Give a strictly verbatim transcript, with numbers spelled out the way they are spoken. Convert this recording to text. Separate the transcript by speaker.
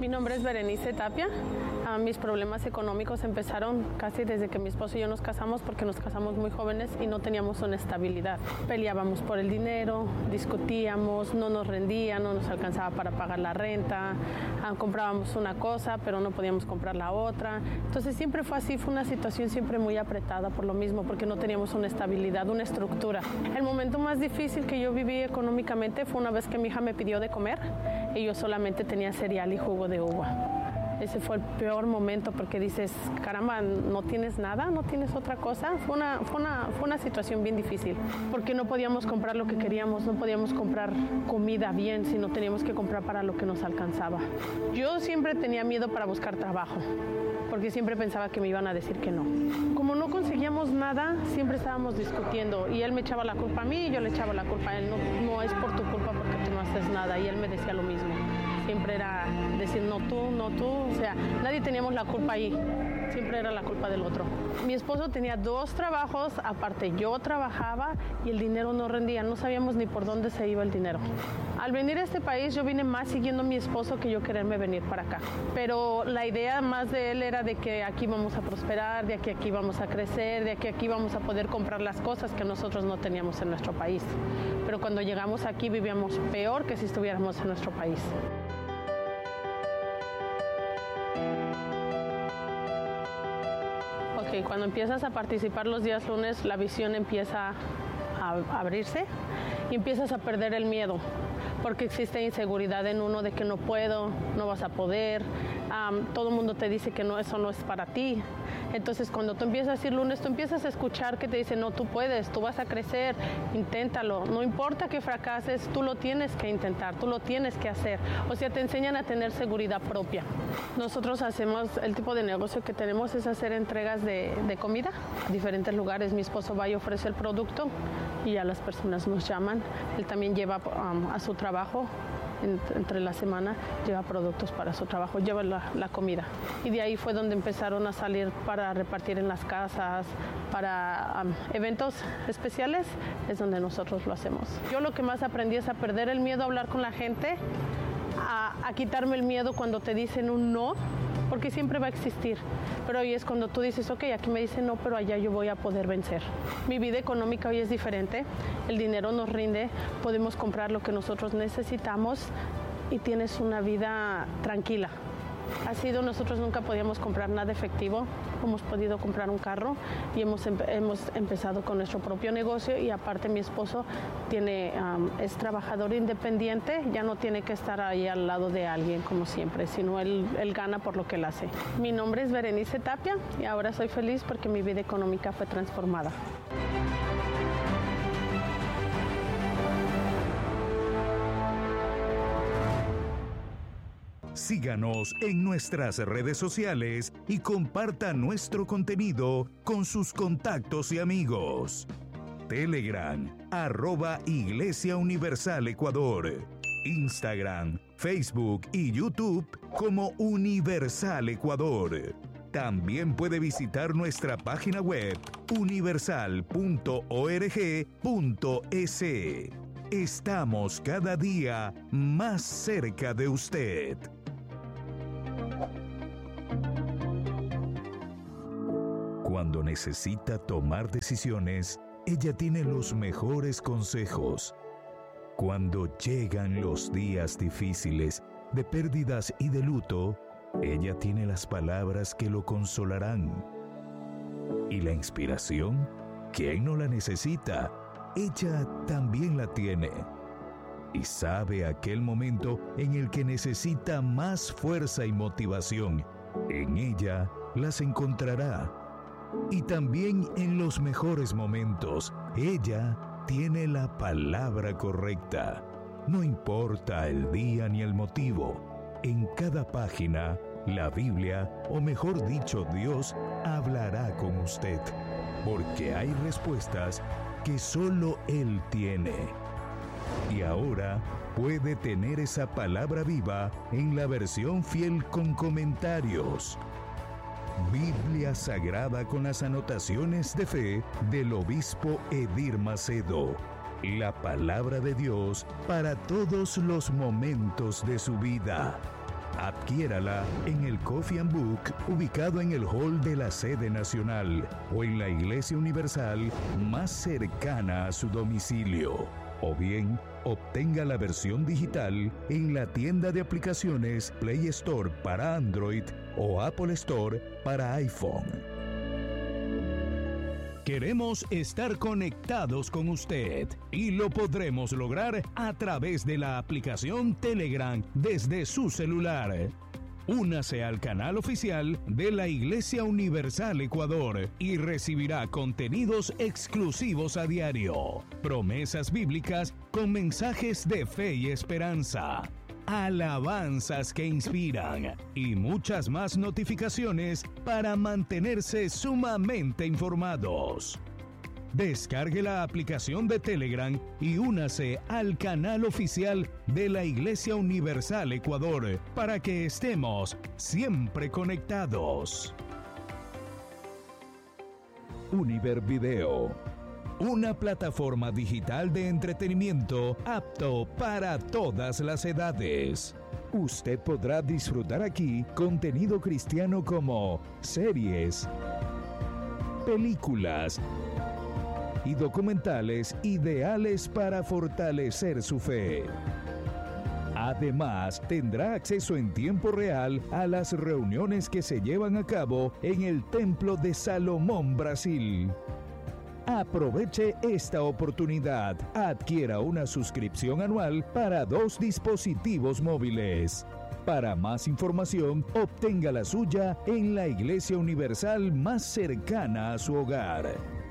Speaker 1: Mi nombre es Berenice Tapia. Uh, mis problemas económicos empezaron casi desde que mi esposo y yo nos casamos, porque nos casamos muy jóvenes y no teníamos una estabilidad. Peleábamos por el dinero, discutíamos, no nos rendía, no nos alcanzaba para pagar la renta, uh, comprábamos una cosa pero no podíamos comprar la otra. Entonces siempre fue así, fue una situación siempre muy apretada por lo mismo, porque no teníamos una estabilidad, una estructura. El momento más difícil que yo viví económicamente fue una vez que mi hija me pidió de comer y yo solamente tenía cereal y jugo de uva. Ese fue el peor momento, porque dices, caramba, no tienes nada, no tienes otra cosa. Fue una, fue una, fue una situación bien difícil, porque no podíamos comprar lo que queríamos, no podíamos comprar comida bien, sino teníamos que comprar para lo que nos alcanzaba. Yo siempre tenía miedo para buscar trabajo, porque siempre pensaba que me iban a decir que no. Como no conseguíamos nada, siempre estábamos discutiendo, y él me echaba la culpa a mí y yo le echaba la culpa a él. No, no es por tu culpa porque tú no haces nada, y él me decía lo mismo. Siempre era decir, no tú, no tú, o sea, nadie teníamos la culpa ahí, siempre era la culpa del otro. Mi esposo tenía dos trabajos, aparte yo trabajaba y el dinero no rendía, no sabíamos ni por dónde se iba el dinero. Al venir a este país yo vine más siguiendo a mi esposo que yo quererme venir para acá, pero la idea más de él era de que aquí vamos a prosperar, de que aquí vamos a crecer, de que aquí vamos a poder comprar las cosas que nosotros no teníamos en nuestro país. Pero cuando llegamos aquí vivíamos peor que si estuviéramos en nuestro país. Ok, cuando empiezas a participar los días lunes, la visión empieza a abrirse y empiezas a perder el miedo, porque existe inseguridad en uno de que no puedo, no vas a poder, um, todo el mundo te dice que no, eso no es para ti. Entonces cuando tú empiezas a ir lunes, tú empiezas a escuchar que te dicen, no, tú puedes, tú vas a crecer, inténtalo, no importa que fracases, tú lo tienes que intentar, tú lo tienes que hacer. O sea, te enseñan a tener seguridad propia. Nosotros hacemos, el tipo de negocio que tenemos es hacer entregas de, de comida a diferentes lugares. Mi esposo va y ofrece el producto y ya las personas nos llaman. Él también lleva um, a su trabajo. Entre la semana lleva productos para su trabajo, lleva la, la comida. Y de ahí fue donde empezaron a salir para repartir en las casas, para um, eventos especiales, es donde nosotros lo hacemos. Yo lo que más aprendí es a perder el miedo a hablar con la gente, a, a quitarme el miedo cuando te dicen un no, porque siempre va a existir. Pero hoy es cuando tú dices, ok, aquí me dicen no, pero allá yo voy a poder vencer. Mi vida económica hoy es diferente, el dinero nos rinde, podemos comprar lo que nosotros necesitamos y tienes una vida tranquila. Ha sido, nosotros nunca podíamos comprar nada efectivo, hemos podido comprar un carro y hemos, empe- hemos empezado con nuestro propio negocio, y aparte mi esposo tiene, um, es trabajador independiente, ya no tiene que estar ahí al lado de alguien como siempre, sino él, él gana por lo que él hace. Mi nombre es Berenice Tapia y ahora soy feliz porque mi vida económica fue transformada.
Speaker 2: Síganos en nuestras redes sociales y comparta nuestro contenido con sus contactos y amigos. Telegram, arroba Iglesia Universal Ecuador. Instagram, Facebook y YouTube como Universal Ecuador. También puede visitar nuestra página web universal punto org punto es. Estamos cada día más cerca de usted. Cuando necesita tomar decisiones, ella tiene los mejores consejos. Cuando llegan los días difíciles, de pérdidas y de luto, ella tiene las palabras que lo consolarán. ¿Y la inspiración? ¿Quién no la necesita? Ella también la tiene. Y sabe aquel momento en el que necesita más fuerza y motivación. En ella las encontrará. Y también en los mejores momentos, ella tiene la palabra correcta. No importa el día ni el motivo. En cada página, la Biblia, o mejor dicho, Dios, hablará con usted. Porque hay respuestas que solo Él tiene. Y ahora puede tener esa palabra viva en la versión fiel con comentarios. Biblia Sagrada con las anotaciones de fe del obispo Edir Macedo. La palabra de Dios para todos los momentos de su vida. Adquiérala en el Coffee and Book, ubicado en el hall de la sede nacional o en la Iglesia Universal más cercana a su domicilio. O bien, obtenga la versión digital en la tienda de aplicaciones Play Store para Android o Apple Store para iPhone. Queremos estar conectados con usted y lo podremos lograr a través de la aplicación Telegram desde su celular. Únase al canal oficial de la Iglesia Universal Ecuador y recibirá contenidos exclusivos a diario, promesas bíblicas con mensajes de fe y esperanza, alabanzas que inspiran y muchas más notificaciones para mantenerse sumamente informados. Descargue la aplicación de Telegram y únase al canal oficial de la Iglesia Universal Ecuador para que estemos siempre conectados. Univer Video, una plataforma digital de entretenimiento apto para todas las edades. Usted podrá disfrutar aquí contenido cristiano como series, películas y documentales ideales para fortalecer su fe. Además, tendrá acceso en tiempo real a las reuniones que se llevan a cabo en el Templo de Salomón, Brasil. Aproveche esta oportunidad. Adquiera una suscripción anual para dos dispositivos móviles. Para más información, obtenga la suya en la Iglesia Universal más cercana a su hogar.